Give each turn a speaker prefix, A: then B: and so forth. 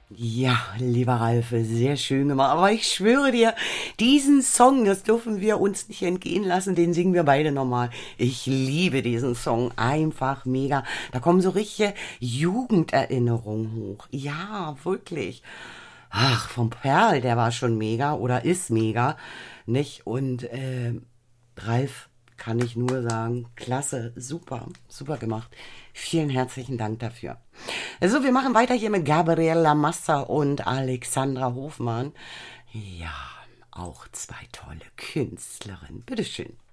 A: Ja, lieber Ralf, sehr schön gemacht. Aber ich schwöre dir, diesen Song, das dürfen wir uns nicht entgehen lassen, den singen wir beide nochmal. Ich liebe diesen Song, einfach mega. Da kommen so richtige Jugenderinnerungen hoch. Ja, wirklich. Ach, vom Perl, der war schon mega oder ist mega, nicht? Und Ralf, kann ich nur sagen, klasse, super, super gemacht. Vielen herzlichen Dank dafür. Also, wir machen weiter hier mit Gabriella Massa und Alexandra Hofmann. Ja, auch zwei tolle Künstlerinnen. Bitteschön.